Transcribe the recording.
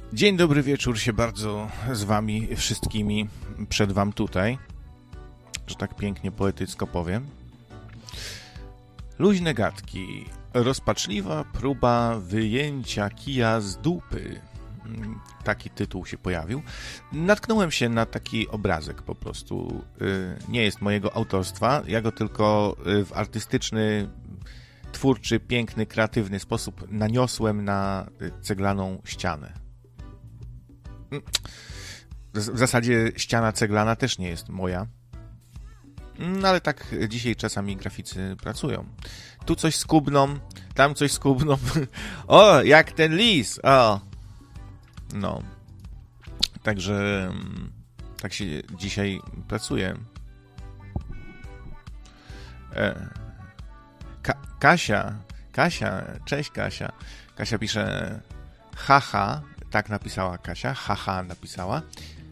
Dzień dobry wieczór się bardzo z wami wszystkimi przedwam tutaj, że tak pięknie poetycko powiem. Luźne gadki, rozpaczliwa próba wyjęcia kija z dupy. Taki tytuł się pojawił. Natknąłem się na taki obrazek po prostu. Nie jest mojego autorstwa, ja go tylko w artystyczny, twórczy, piękny, kreatywny sposób naniosłem na ceglaną ścianę. W zasadzie ściana ceglana też nie jest moja. No ale tak dzisiaj czasami graficy pracują. Tu coś skubną, tam coś skubną. O, jak ten lis! O! No. Także tak się dzisiaj pracuje. Kasia, cześć Kasia. Kasia pisze haha, tak napisała Kasia, haha napisała.